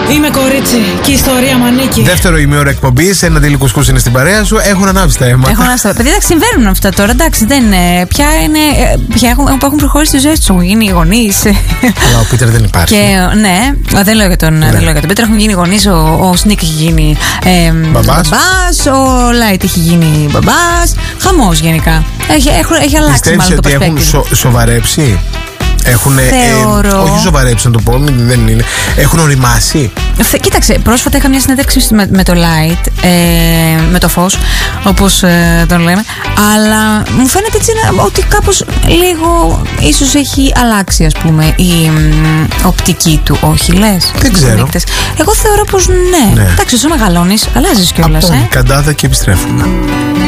Είμαι κορίτσι και η ιστορία μου ανήκει. Δεύτερο ημίωρο εκπομπής, ένα τελικουσκούς είναι στην παρέα σου. Έχουν ανάψει τα αίματα. Έχουν ανάψει. Παιδιά, συμβαίνουν αυτά τώρα. Εντάξει, δεν είναι. Πια είναι. Πια έχουν προχωρήσει τη ζωή του. Έχουν γίνει γονείς. Ο Πίτερ δεν υπάρχει. Και, ναι, δεν λέω για τον Πίτερ. Έχουν γίνει γονείς. Ο Σνίκ έχει γίνει μπαμπάς. Ο Λάιτ έχει γίνει μπαμπάς. Χαμός γενικά. Έχει αλλάξει μάλλον το perspective. Πιστεύεις ότι έχουν σοβαρέψει? Έχουν. Όχι σοβαρέψει να το πω, δεν είναι. Έχουν οριμάσει. Κοίταξε, πρόσφατα είχα μια συνέντευξη με το Light, με το φως, όπως τον λέμε. Αλλά μου φαίνεται έτσι ότι κάπως λίγο ίσως έχει αλλάξει, ας πούμε, η οπτική του. Όχι, λες? Δεν ξέρω. Εγώ θεωρώ πως ναι. Εντάξει, όσο μεγαλώνεις, αλλάζεις κιόλας. Καντάδα και επιστρέφουμε.